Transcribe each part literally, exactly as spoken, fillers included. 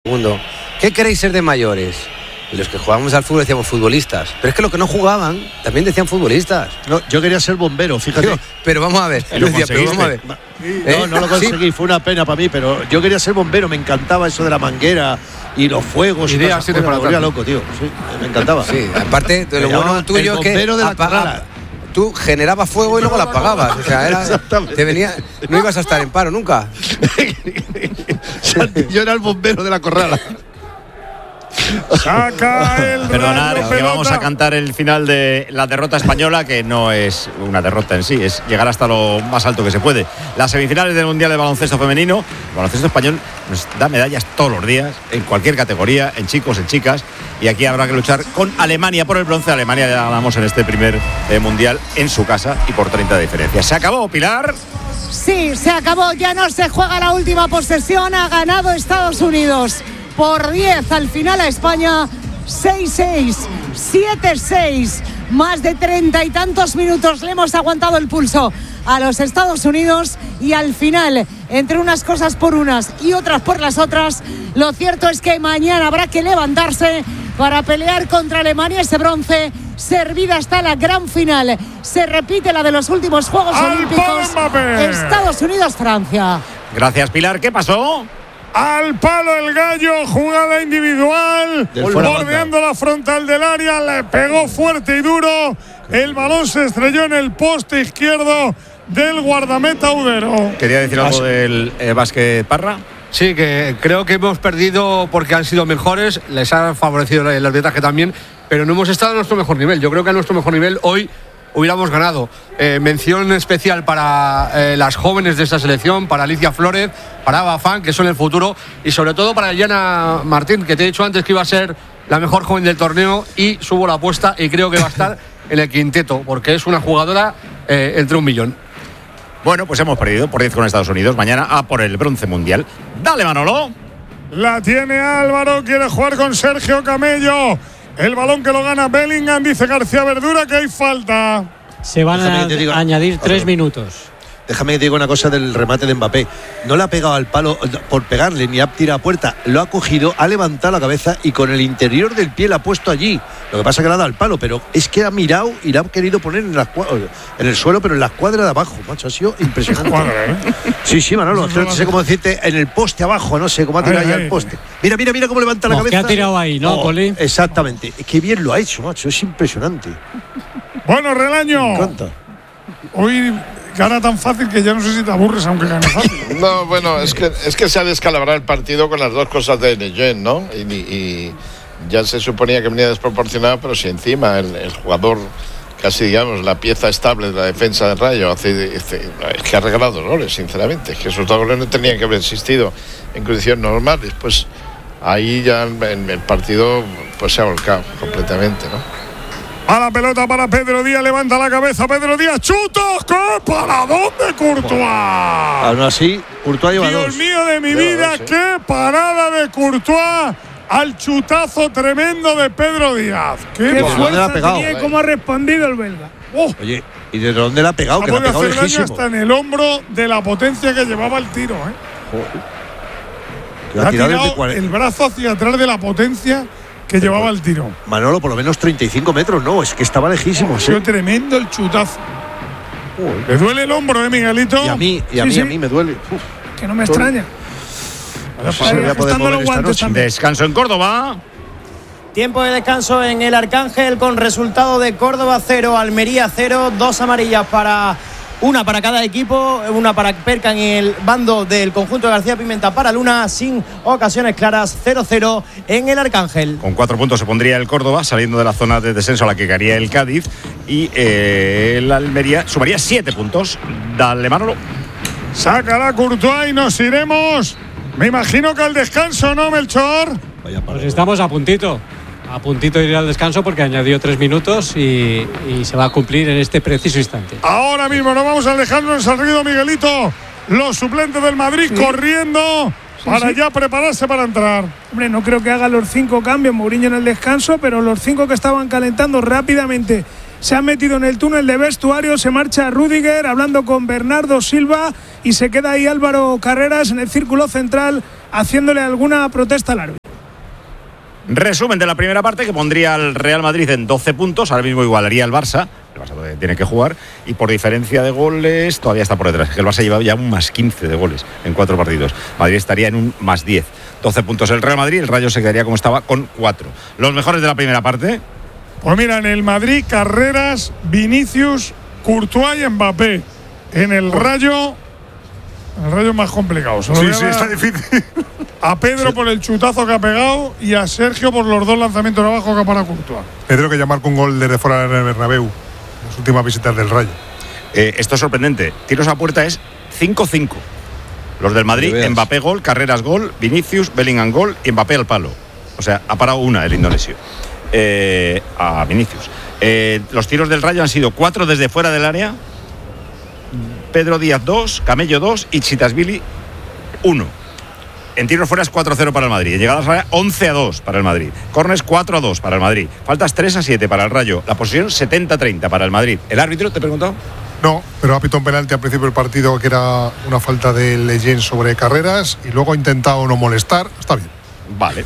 mundo, ¿qué queréis ser de mayores? Y los que jugábamos al fútbol decíamos futbolistas. Pero es que los que no jugaban también decían futbolistas. No, yo quería ser bombero, fíjate. Pero, pero vamos a ver. ¿Lo Decía, pero vamos a ver. ¿Eh? No, no lo conseguí, ¿Sí? Fue una pena para mí, pero yo quería ser bombero, me encantaba eso de la manguera y los fuegos. Idea, y sí, me volvía loco, tío. Sí, me encantaba. Sí, aparte de lo bueno tuyo es que bombero de la apagaba. Tú generabas fuego y luego la apagabas. O sea, era, te venía, no ibas a estar en paro nunca. Yo era el bombero de la corrala. Saca el Perdonad, que pelota. Vamos a cantar el final de la derrota española, que no es una derrota en sí, es llegar hasta lo más alto que se puede. Las semifinales del Mundial de Baloncesto Femenino. El baloncesto español nos da medallas todos los días, en cualquier categoría, en chicos, en chicas. Y aquí habrá que luchar con Alemania por el bronce. Alemania ya ganamos en este primer eh, Mundial en su casa y por treinta de diferencia. ¿Se acabó, Pilar? Sí, se acabó. Ya no se juega la última posesión. Ha ganado Estados Unidos por diez al final a España, seis seis, siete seis, más de treinta y tantos minutos le hemos aguantado el pulso a los Estados Unidos y al final, entre unas cosas por unas y otras por las otras, lo cierto es que mañana habrá que levantarse para pelear contra Alemania ese bronce. Servida está la gran final, se repite la de los últimos Juegos ¡Al Olímpicos, Estados Unidos-Francia. Gracias, Pilar. ¿Qué pasó? Al palo el Gallo, jugada individual, bordeando la frontal del área, le pegó fuerte y duro, el balón se estrelló en el poste izquierdo del guardameta Udero. ¿Quería decir algo del eh, básquet Parra? Sí, que creo que hemos perdido porque han sido mejores, les ha favorecido el arbitraje también, pero no hemos estado a nuestro mejor nivel. Yo creo que a nuestro mejor nivel hoy hubiéramos ganado. Eh, mención especial para eh, las jóvenes de esta selección, para Alicia Flores, para Bafán, que son el futuro, y sobre todo para Eliana Martín, que te he dicho antes que iba a ser la mejor joven del torneo y subo la apuesta y creo que va a estar en el quinteto, porque es una jugadora eh, entre un millón. Bueno, pues hemos perdido por diez con Estados Unidos. Mañana a por el bronce mundial. Dale, Manolo. La tiene Álvaro, quiere jugar con Sergio Camello. El balón que lo gana Bellingham, dice García Verdura que hay falta. Se van a digo, añadir tres minutos. Déjame que te diga una cosa del remate de Mbappé. No le ha pegado al palo por pegarle, ni ha tirado a puerta. Lo ha cogido, ha levantado la cabeza y con el interior del pie la ha puesto allí. Lo que pasa es que le ha dado al palo, pero es que ha mirado y la ha querido poner en, la, en el suelo, pero en la escuadra de abajo, macho. Ha sido impresionante. Cuadra, ¿eh? Sí, sí, Manolo. No, no sé cómo decirte, en el poste abajo, no sé cómo ha tirado ahí al poste. Mira, mira, mira cómo levanta la cabeza. ¿Qué ha tirado ahí, no, oh, Poli? Exactamente. Qué bien lo ha hecho, macho. Es impresionante. Bueno, Relaño. Me encanta. Hoy gana tan fácil que ya no sé si te aburres aunque gane fácil. No, bueno, es que es que se ha descalabrado el partido con las dos cosas de Neyen, ¿no? Y, y ya se suponía que venía desproporcionado, pero si encima el, el jugador, casi digamos, la pieza estable de la defensa del Rayo, hace, hace, es que ha regalado dolores, sinceramente. Es que esos dos goles no tenían que haber existido en condiciones normales. Pues ahí ya el, el partido pues se ha volcado completamente, ¿no? A la pelota para Pedro Díaz, levanta la cabeza Pedro Díaz, chuta, ¡qué paradón de Courtois! Aún así, Courtois lleva Dios dos. mío de mi lleva vida, dos, ¿eh? qué parada de Courtois al chutazo tremendo de Pedro Díaz. ¡Qué, ¿Qué fuerza ha pegado, tenía eh? y cómo ha respondido el belga! Oh. Oye, ¿y de dónde la ha pegado? Ha Que la ha podido pegado hacer daño lejísimo. hasta en el hombro de la potencia que llevaba el tiro, ¿eh? Que Le la ha ha tirado tirado desde cuarenta. el brazo hacia atrás de la potencia que llevaba el tiro. Manolo, por lo menos treinta y cinco metros, no, es que estaba lejísimo. Ha ¿sí? sido tremendo el chutazo. ¿Le duele el hombro, eh, Miguelito? Y a mí, y a Sí, mí, sí. a mí me duele. Uf. Que no me extraña. No sé si voy a poder mover esta noche. Descanso en Córdoba. Tiempo de descanso en el Arcángel con resultado de Córdoba cero, Almería cero, dos amarillas para una para cada equipo, una para Percan y el bando del conjunto de García Pimenta para Luna, sin ocasiones claras, cero cero en el Arcángel. Con cuatro puntos se pondría el Córdoba, saliendo de la zona de descenso a la que caería el Cádiz, y eh, el Almería sumaría siete puntos. Dale, Manolo. Sacará Courtois y nos iremos. Me imagino que al descanso, ¿no, Melchor? Pues estamos a puntito. A puntito de ir al descanso porque añadió tres minutos y, y se va a cumplir en este preciso instante. Ahora mismo nos vamos a alejarnos al río, Miguelito. Los suplentes del Madrid sí. corriendo sí, para sí. ya prepararse para entrar. Hombre, no creo que haga los cinco cambios Mourinho en el descanso, pero los cinco que estaban calentando rápidamente se han metido en el túnel de vestuario. Se marcha Rüdiger hablando con Bernardo Silva y se queda ahí Álvaro Carreras en el círculo central haciéndole alguna protesta al árbitro. Resumen de la primera parte que pondría al Real Madrid en doce puntos, ahora mismo igualaría al Barça, el Barça tiene que jugar, y por diferencia de goles todavía está por detrás, que el Barça lleva ya un más quince de goles en cuatro partidos, Madrid estaría en un más diez, doce puntos el Real Madrid, el Rayo se quedaría como estaba con cuatro. Los mejores de la primera parte. Pues mira, en el Madrid, Carreras, Vinicius, Courtois y Mbappé. En el Rayo, el Rayo es más complicado. Se lo Sí, voy a sí, dar está difícil. A Pedro Sí. por el chutazo que ha pegado y a Sergio por los dos lanzamientos de abajo que ha parado Courtois. Pedro que ya marcó un gol desde fuera del Bernabéu en las últimas visitas del Rayo. Eh, esto es sorprendente, tiros a puerta es cinco cinco. Los del Madrid, Mbappé gol, Carreras gol, Vinicius, Bellingham gol y Mbappé al palo. O sea, ha parado una el indonesio. Eh, a Vinicius. Eh, los tiros del Rayo han sido cuatro desde fuera del área. Pedro Díaz dos, Camello dos y Chitasvili uno. En tiros fuera es cuatro cero para el Madrid. En llegadas al área once a dos para el Madrid. Corners cuatro a dos para el Madrid. Faltas tres a siete para el Rayo. La posesión setenta a treinta para el Madrid. ¿El árbitro te he preguntado? No, pero ha pitado un penalti al principio del partido que era una falta de Leyen sobre Carreras y luego ha intentado no molestar. Está bien. Vale.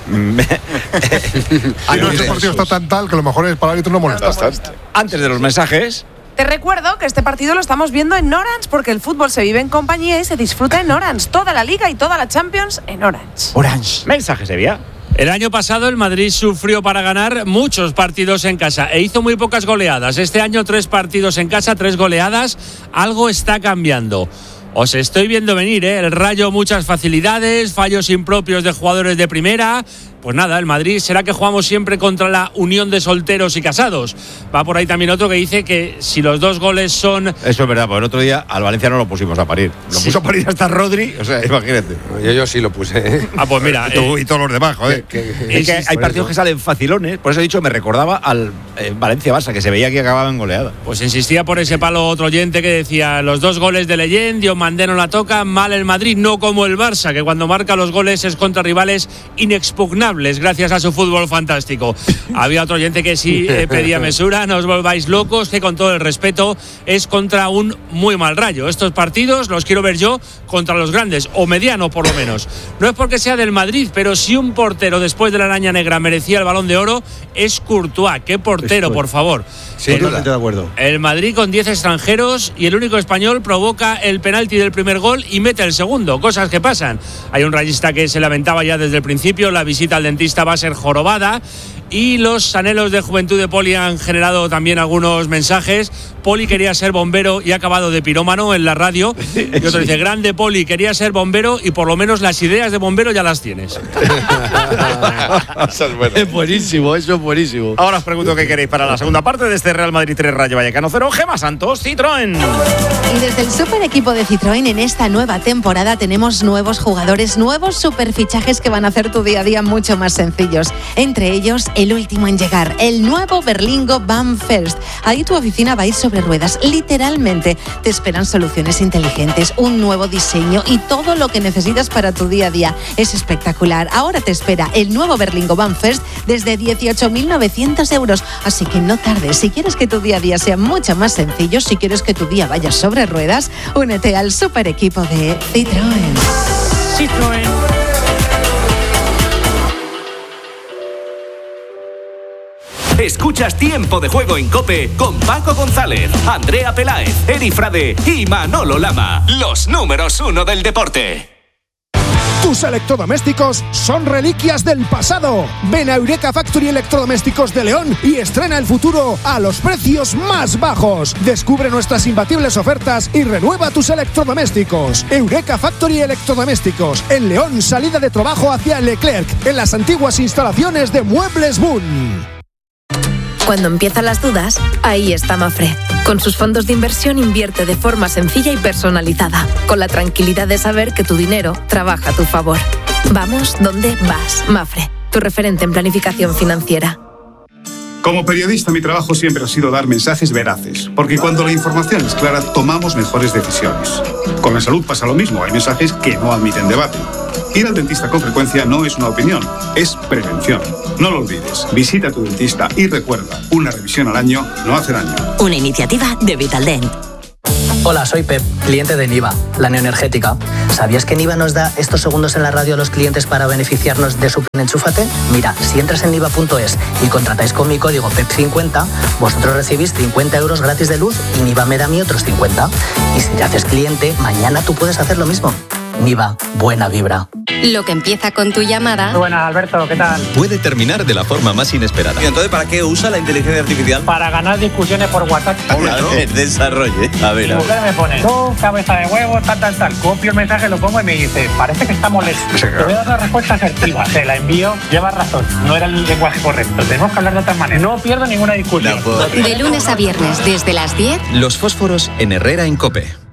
Ah, no, este partido está tan tal que lo mejor es para el árbitro no molestar. Antes de los mensajes. Te recuerdo que este partido lo estamos viendo en Orange porque el fútbol se vive en compañía y se disfruta en Orange. Toda la Liga y toda la Champions en Orange. Orange. Mensajes, Sevilla. El año pasado el Madrid sufrió para ganar muchos partidos en casa e hizo muy pocas goleadas. Este año tres partidos en casa, tres goleadas. Algo está cambiando. Os estoy viendo venir, ¿eh? El Rayo muchas facilidades, fallos impropios de jugadores de primera. Pues nada, el Madrid, ¿será que jugamos siempre contra la unión de solteros y casados? Va por ahí también otro que dice que si los dos goles son… Eso es verdad, porque el otro día al Valencia no lo pusimos a parir. Lo Sí. puso a parir hasta Rodri, o sea, imagínate. Yo, yo sí lo puse, ¿eh? Ah, pues mira… Y, tú- eh, y todos los demás, joder. que- que- es que hay por partidos eso. que salen facilones, por eso he dicho, me recordaba al eh, Valencia-Barça, que se veía que acababa en goleada. Pues insistía por ese palo otro oyente que decía los dos goles de Leyen, Diomandé no la toca, mal el Madrid, no como el Barça, que cuando marca los goles es contra rivales inexpugnables gracias a su fútbol fantástico. Había otro oyente que sí eh, pedía mesura, no os volváis locos, que con todo el respeto es contra un muy mal Rayo. Estos partidos los quiero ver yo contra los grandes, o mediano por lo menos. No es porque sea del Madrid, pero si un portero después de la araña negra merecía el Balón de Oro, es Courtois. ¿Qué portero, Estoy. por favor? Sí, El- totalmente de acuerdo. el Madrid con diez extranjeros y el único español provoca el penalti del primer gol y mete el segundo. Cosas que pasan. Hay un rayista que se lamentaba ya desde el principio, la visita al dentista va a ser jorobada. Y los anhelos de juventud de Poli han generado también algunos mensajes. Poli quería ser bombero y ha acabado de pirómano en la radio. Y otro dice, grande Poli, quería ser bombero y por lo menos las ideas de bombero ya las tienes. Eso es bueno. Es buenísimo, eso es buenísimo. Ahora os pregunto qué queréis para la segunda parte de este Real Madrid tres Rayo Vallecano cero. Gema Santos, Citroën. Y desde el super equipo de Citroën en esta nueva temporada tenemos nuevos jugadores, nuevos superfichajes que van a hacer tu día a día mucho más sencillos. Entre ellos, el último en llegar, el nuevo Berlingo Van First. Ahí tu oficina va a ir sobre ruedas, literalmente. Te esperan soluciones inteligentes, un nuevo diseño y todo lo que necesitas para tu día a día. Es espectacular. Ahora te espera el nuevo Berlingo Van First desde dieciocho mil novecientos euros. Así que no tardes. Si quieres que tu día a día sea mucho más sencillo, si quieres que tu día vaya sobre ruedas, únete al super equipo de Citroën. Citroën. Escuchas Tiempo de Juego en COPE con Paco González, Andrea Peláez, Eri Frade y Manolo Lama. Los números uno del deporte. Tus electrodomésticos son reliquias del pasado. Ven a Eureka Factory Electrodomésticos de León y estrena el futuro a los precios más bajos. Descubre nuestras imbatibles ofertas y renueva tus electrodomésticos. Eureka Factory Electrodomésticos en León, salida de trabajo hacia Leclerc, en las antiguas instalaciones de Muebles Boon. Cuando empiezan las dudas, ahí está Mafre. Con sus fondos de inversión invierte de forma sencilla y personalizada, con la tranquilidad de saber que tu dinero trabaja a tu favor. Vamos donde vas, Mafre, tu referente en planificación financiera. Como periodista, mi trabajo siempre ha sido dar mensajes veraces, porque cuando la información es clara, tomamos mejores decisiones. Con la salud pasa lo mismo, hay mensajes que no admiten debate. Ir al dentista con frecuencia no es una opinión, es prevención. No lo olvides, visita a tu dentista y recuerda, una revisión al año no hace daño. Una iniciativa de Vitaldent. Hola, soy Pep, cliente de Niva, la neoenergética. ¿Sabías que Niva nos da estos segundos en la radio a los clientes para beneficiarnos de su plan Enchúfate? Mira, si entras en niva punto es y contratáis con mi código P E P cincuenta, vosotros recibís cincuenta euros gratis de luz y Niva me da a mí otros cincuenta. Y si te haces cliente, mañana tú puedes hacer lo mismo. Niva, buena vibra. Lo que empieza con tu llamada. Buenas, Alberto, ¿qué tal? Puede terminar de la forma más inesperada. ¿Y entonces para qué usa la inteligencia artificial? Para ganar discusiones por WhatsApp. Claro, el desarrollo. A ver, Mi a ver. mujer me pone, tú, cabeza de huevo, tal, tal, tal. Copio el mensaje, lo pongo y me dice, parece que está molesto. Te voy a dar una respuesta asertiva. Se la envío, lleva razón. No era el lenguaje correcto. Tenemos que hablar de otra manera. No pierdo ninguna discusión. De lunes a viernes, desde las diez. Los fósforos en Herrera en COPE.